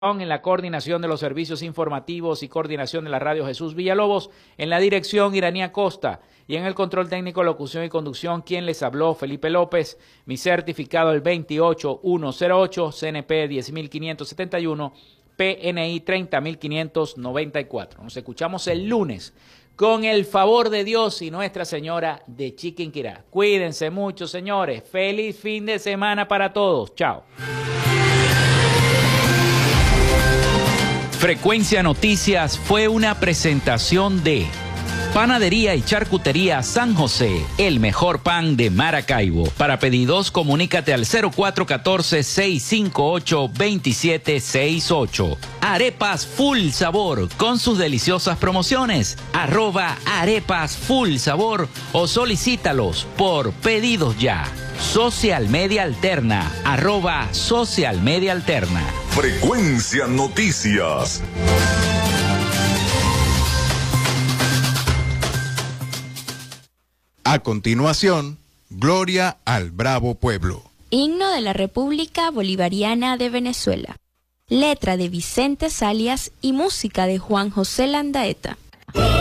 en la coordinación de los servicios informativos y coordinación de la radio Jesús Villalobos, en la dirección Iranía Costa y en el control técnico, locución y conducción, quien les habló, Felipe López. Mi certificado el 28108, CNP 10571, PNI 30594. Nos escuchamos el lunes con el favor de Dios y Nuestra Señora de Chiquinquirá. Cuídense mucho, señores. Feliz fin de semana para todos. Chao. Frecuencia Noticias fue una presentación de Panadería y Charcutería San José, el mejor pan de Maracaibo. Para pedidos, comunícate al 0414-658-2768. Arepas Full Sabor, con sus deliciosas promociones. @arepas Full Sabor o solicítalos por pedidos ya. Social Media Alterna, @Social Media Alterna. Frecuencia Noticias. A continuación, Gloria al Bravo Pueblo. Himno de la República Bolivariana de Venezuela. Letra de Vicente Salias y música de Juan José Landaeta.